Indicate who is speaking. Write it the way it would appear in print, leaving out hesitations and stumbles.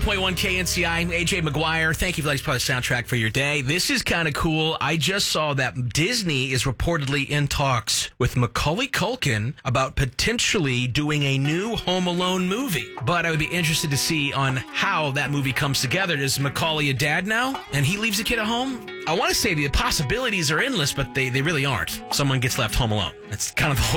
Speaker 1: 101.1 KNCI. I'm AJ McGuire. Thank you for letting us play the soundtrack for your day. This is kind of cool. I just saw that Disney is reportedly in talks with Macaulay Culkin about potentially doing a new Home Alone movie. But I would be interested to see on how that movie comes together. Is Macaulay a dad now, and he leaves the kid at home? I want to say the possibilities are endless, but they really aren't. Someone gets left home alone. That's kind of the whole